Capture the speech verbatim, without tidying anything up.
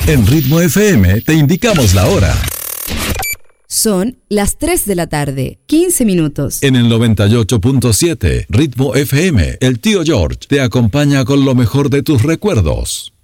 En Ritmo F M te indicamos la hora. Son las tres de la tarde, quince minutos. En el noventa y ocho punto siete, Ritmo F M, el tío George te acompaña con lo mejor de tus recuerdos.